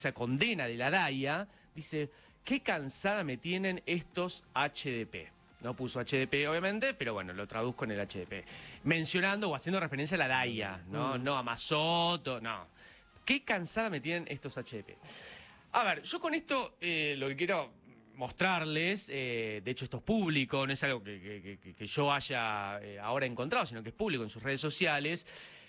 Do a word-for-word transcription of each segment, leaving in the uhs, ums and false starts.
esa condena de la D A I A, dice, qué cansada me tienen estos H D P. No puso H D P, obviamente, pero bueno, lo traduzco en el H D P. Mencionando o haciendo referencia a la D A I A, ¿no? Mm. No a Mazoto, no. Qué cansada me tienen estos H D P. A ver, yo con esto eh, lo que quiero mostrarles, eh, de hecho esto es público, no es algo que, que, que, que yo haya eh, ahora encontrado, sino que es público en sus redes sociales.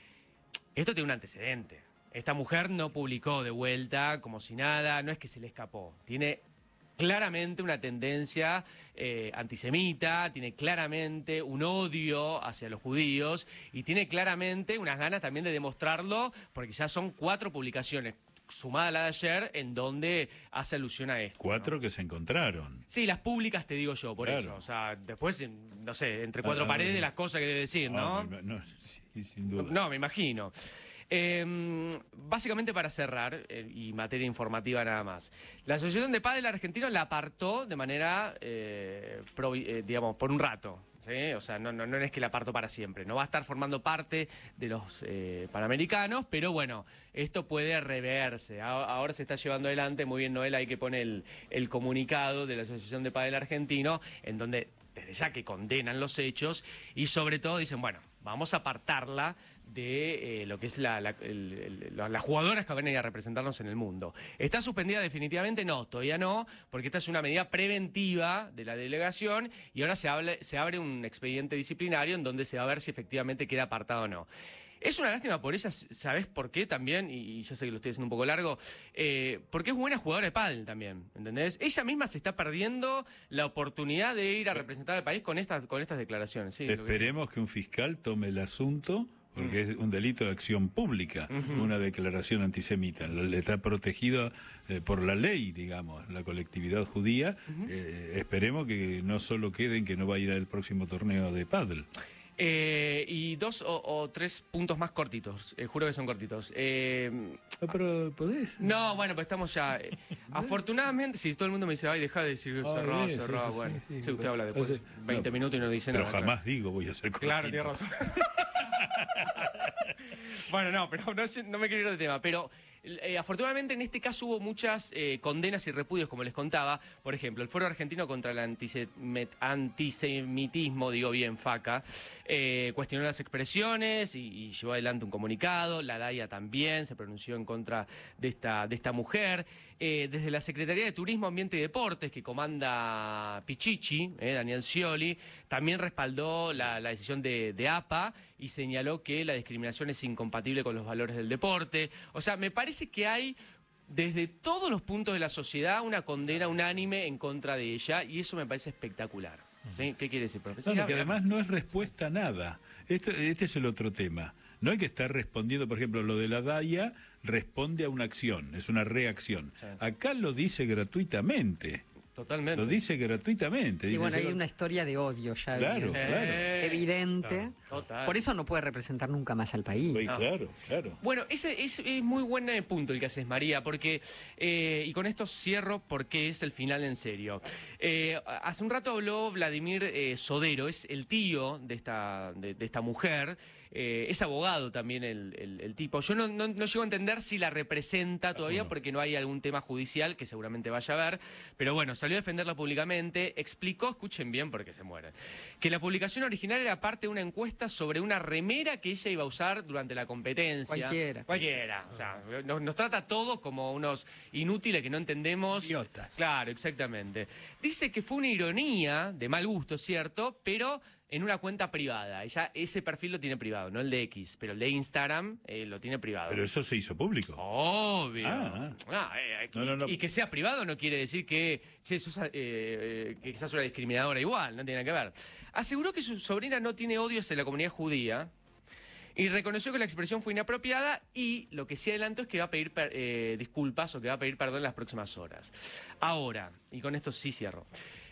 Esto tiene un antecedente. Esta mujer no publicó de vuelta como si nada, no es que se le escapó. Tiene claramente una tendencia eh, antisemita, tiene claramente un odio hacia los judíos y tiene claramente unas ganas también de demostrarlo, porque ya son cuatro publicaciones, sumada a la de ayer, en donde hace alusión a esto. Cuatro, ¿no?, que se encontraron. Sí, las públicas te digo yo, por claro. eso. O sea, después, no sé, entre cuatro ah, paredes, no, las cosas que debe decir, ¿no? No, no, no sí, sin duda. No, me imagino. Eh, básicamente para cerrar, eh, y materia informativa nada más, la Asociación de Pádel Argentino la apartó de manera, eh, pro, eh, digamos, por un rato, ¿sí? O sea, no, no, no es que la apartó para siempre, no va a estar formando parte de los eh, Panamericanos, pero bueno, esto puede reverse. Ahora se está llevando adelante, muy bien Noel, hay que poner el, el comunicado de la Asociación de Pádel Argentino, en donde desde ya que condenan los hechos y sobre todo dicen, bueno, vamos a apartarla de eh, lo que es la, la, el, el, las jugadoras que van a ir a representarnos en el mundo. ¿Está suspendida definitivamente? No, todavía no, porque esta es una medida preventiva de la delegación y ahora se, hable, se abre un expediente disciplinario en donde se va a ver si efectivamente queda apartado o no. Es una lástima por ella, ¿sabés por qué también? Y ya sé que lo estoy haciendo un poco largo, eh, porque es buena jugadora de pádel también, ¿entendés? Ella misma se está perdiendo la oportunidad de ir a representar al país con estas, con estas declaraciones. Sí, esperemos que... que un fiscal tome el asunto, porque mm. es un delito de acción pública, uh-huh. una declaración antisemita. Está protegido eh, por la ley, digamos, la colectividad judía. Uh-huh. eh, esperemos que no solo quede en que no va a ir al próximo torneo de pádel. Eh, y dos o, o tres puntos más cortitos, eh, juro que son cortitos. Eh, no, pero ¿podés? No, bueno, pues estamos ya. Eh, afortunadamente, si sí, todo el mundo me dice, ay, deja de decir cerrado, sí, cerrado, sí, bueno. Sí, sí, sí, usted habla después, o sea, veinte no, minutos y no dice pero nada. Pero jamás claro. digo, voy a ser cortito. Claro, tiene razón. Bueno, no, pero no, no me quiero ir de tema, pero eh, afortunadamente en este caso hubo muchas eh, condenas y repudios, como les contaba. Por ejemplo, el Foro Argentino contra el Antisemitismo, digo bien, FACA, eh, cuestionó las expresiones y, y llevó adelante un comunicado. La D A I A también se pronunció en contra de esta, de esta mujer. Eh, desde la Secretaría de Turismo, Ambiente y Deportes, que comanda Pichichi, eh, Daniel Scioli, también respaldó la, la decisión de, de A P A y señaló que la discriminación es incompatible con los valores del deporte. O sea, me parece que hay desde todos los puntos de la sociedad una condena unánime en contra de ella y eso me parece espectacular. ¿Sí? ¿Qué quiere decir, profesor? No, no, que además no es respuesta a nada. Este, este es el otro tema. No hay que estar respondiendo, por ejemplo, lo de la D A I A responde a una acción, es una reacción. Sí. Acá lo dice gratuitamente. Totalmente. Lo dice gratuitamente. Y dice, bueno, hay yo... una historia de odio ya. Claro, evidente. claro. Evidente. Total. Por eso no puede representar nunca más al país. Sí, no. Claro, claro. Bueno, ese es, es muy buen punto el que haces, María, porque, eh, y con esto cierro porque es el final en serio. Eh, hace un rato habló Vladimir eh, Sodero, es el tío de esta, de, de esta mujer, eh, es abogado también el, el, el tipo. Yo no, no, no llego a entender si la representa todavía porque no hay algún tema judicial que seguramente vaya a haber, pero bueno, salió a defenderla públicamente, explicó, escuchen bien porque se mueren, que la publicación original era parte de una encuesta sobre una remera que ella iba a usar durante la competencia. Cualquiera. Cualquiera. O sea, nos, nos trata a todos como unos inútiles que no entendemos. Idiotas. Claro, exactamente. Dice que fue una ironía, de mal gusto, ¿cierto? Pero en una cuenta privada. Ella ese perfil lo tiene privado, no el de X, pero el de Instagram eh, lo tiene privado. Pero eso se hizo público. Obvio. Ah, ah, eh, no, no, no. Y que sea privado no quiere decir que, che, sos, eh, que sos una discriminadora igual, no tiene nada que ver. Aseguró que su sobrina no tiene odio hacia la comunidad judía y reconoció que la expresión fue inapropiada y lo que sí adelantó es que va a pedir eh, disculpas o que va a pedir perdón en las próximas horas. Ahora, y con esto sí cierro.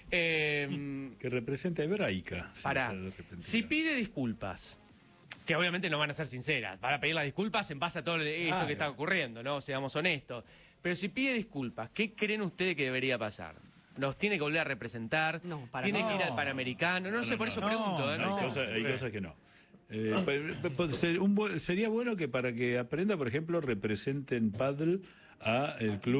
Eh, que representa hebraica. Para, si pide disculpas, que obviamente no van a ser sinceras, van a pedir las disculpas en base a todo esto claro. que está ocurriendo, ¿no? Seamos honestos. Pero si pide disculpas, ¿qué creen ustedes que debería pasar? ¿Nos tiene que volver a representar? No, para ¿Tiene no. que ir al Panamericano? No, no, no sé, por eso no, pregunto. ¿eh? No, no, hay, cosas, hay cosas que no. Eh, un, sería bueno que para que aprenda, por ejemplo, representen pádel a el club